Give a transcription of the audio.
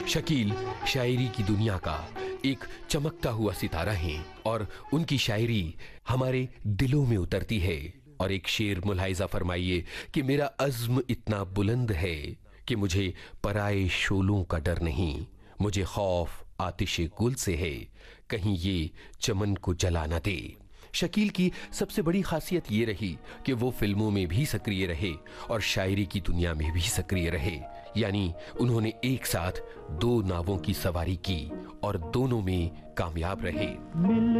शकील शायरी की दुनिया का एक चमकता हुआ सितारा है और उनकी शायरी हमारे दिलों में उतरती है। और एक शेर मुलाहिजा फरमाइए कि मेरा अज़्म इतना बुलंद है कि मुझे पराए शोलों का डर नहीं, मुझे खौफ आतिशे गुल से है, कहीं ये चमन को जला न दे। शकील की सबसे बड़ी खासियत ये रही कि वो फिल्मों में भी सक्रिय रहे और शायरी की दुनिया में भी सक्रिय रहे, यानी उन्होंने एक साथ 2 नावों की सवारी की और दोनों में कामयाब रहे।